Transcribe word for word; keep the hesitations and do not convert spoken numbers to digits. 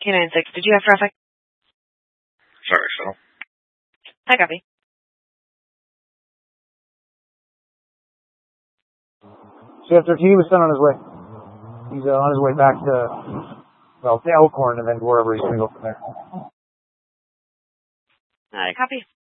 K nine six, did you have traffic? Sorry, so. I copy. Chef thirteen was sent on his way. He's uh, on his way back to, well, to Elkhorn and then wherever he's going to go from there. I copy.